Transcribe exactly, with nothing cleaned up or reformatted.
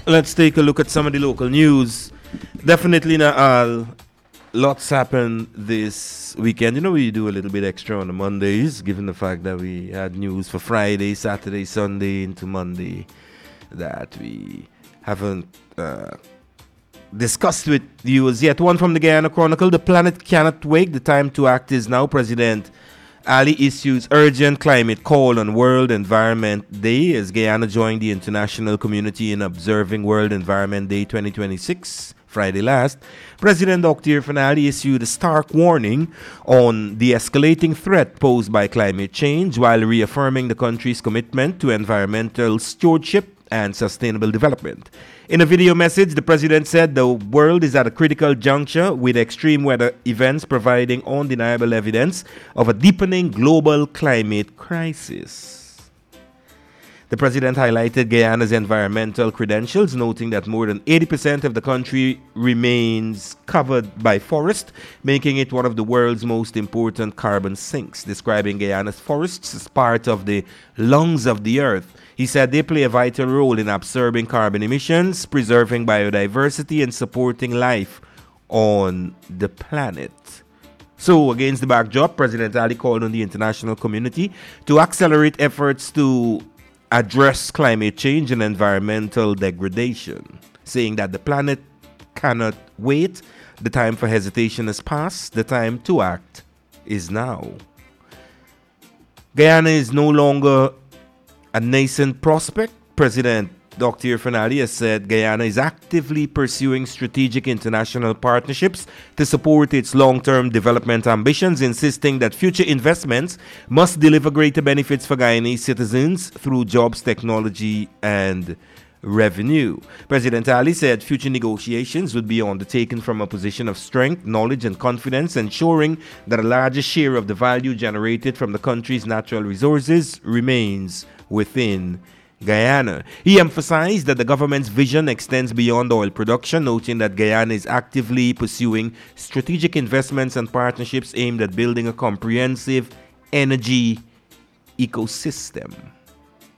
Let's take a look at some of the local news. Definitely not all. Lots happened this weekend. You know, we do a little bit extra on the Mondays, given the fact that we had news for Friday, Saturday, Sunday into Monday that we haven't uh, discussed with you as yet. One from the Guyana Chronicle: the planet cannot wait. The time to act is now. President Ali issues urgent climate call on World Environment Day as Guyana joined the international community in observing World Environment Day twenty twenty-six. Friday last, President Doctor Irfaan Ali issued a stark warning on the escalating threat posed by climate change while reaffirming the country's commitment to environmental stewardship and sustainable development. In a video message, the president said the world is at a critical juncture with extreme weather events providing undeniable evidence of a deepening global climate crisis. The president highlighted Guyana's environmental credentials, noting that more than eighty percent of the country remains covered by forest, making it one of the world's most important carbon sinks. Describing Guyana's forests as part of the lungs of the earth, he said they play a vital role in absorbing carbon emissions, preserving biodiversity, and supporting life on the planet. So, against the backdrop, President Ali called on the international community to accelerate efforts to address climate change and environmental degradation, saying that the planet cannot wait. The time for hesitation has passed. The time to act is now. Guyana is no longer a nascent prospect. President Doctor Irfaan Ali has said Guyana is actively pursuing strategic international partnerships to support its long-term development ambitions, insisting that future investments must deliver greater benefits for Guyanese citizens through jobs, technology, and revenue. President Ali said future negotiations would be undertaken from a position of strength, knowledge, and confidence, ensuring that a larger share of the value generated from the country's natural resources remains within Guyana. He emphasized that the government's vision extends beyond oil production, noting that Guyana is actively pursuing strategic investments and partnerships aimed at building a comprehensive energy ecosystem.